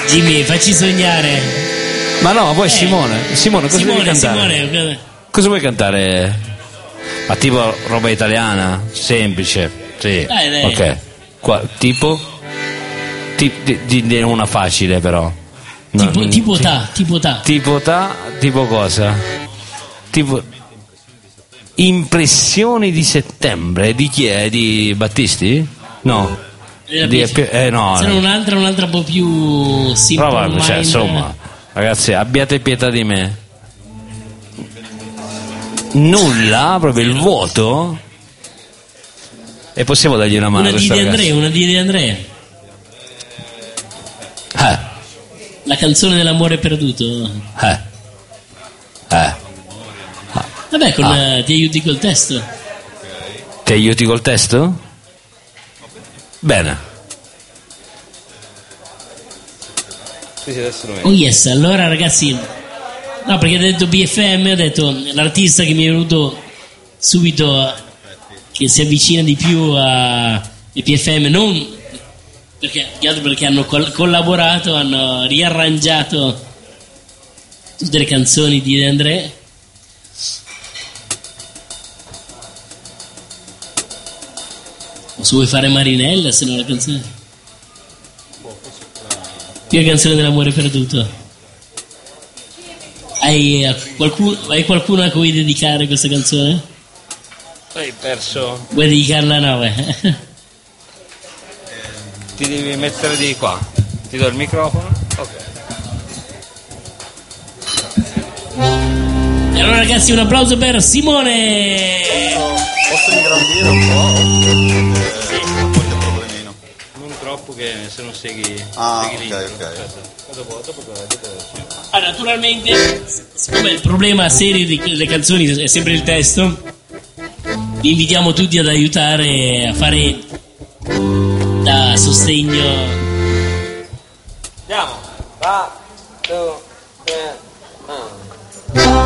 Jimmy, facci sognare. Ma no, poi Simone, cosa devi cantare? Simone. Cosa vuoi cantare? Ma tipo roba italiana, semplice, sì. Dai. Ok. Tipo una facile però. Tipo cosa? Tipo Impressioni di settembre. Di chi è? Di Battisti? No. No. C'era un'altra un po' più simple. Però, cioè, insomma, ragazzi, abbiate pietà di me. Nulla, proprio il vuoto. E possiamo dargli una mano a questa ragazza? Una di De André. La canzone dell'amore perduto. Vabbè, ti aiuti col testo. Ti aiuti col testo? Bene. Oh yes, allora ragazzi, no, perché ha detto BFM, ho detto l'artista che mi è venuto subito, che si avvicina di più a BFM, non perché hanno collaborato, hanno riarrangiato tutte le canzoni di De André. O se vuoi fare Marinella, se no la canzone più la canzone dell'amore perduto. Hai qualcuno a cui dedicare questa canzone? Hai perso. Vuoi dedicarla a 9? Ti devi mettere di qua. Ti do il microfono. Ok. E allora ragazzi, un applauso per Simone. Posso ingrandire un po'? Sì. Un problemino. Non troppo, che se non segui. Ok. Naturalmente, siccome il problema serio delle canzoni è sempre il testo, vi invitiamo tutti ad aiutare a fare da sostegno. Andiamo. Va.